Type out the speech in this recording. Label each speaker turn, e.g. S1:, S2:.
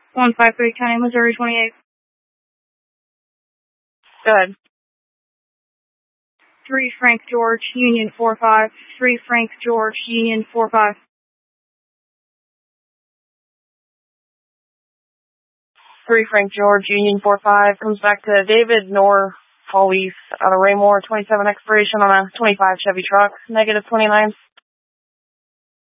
S1: 153 County, Missouri 28.
S2: Good.
S1: 3 Frank George, Union 45. 3 Frank George, Union 45.
S2: 3 Frank George, Union 45, comes back to David Nor Police out of Raymore, 27 expiration on a 25 Chevy truck, negative 29.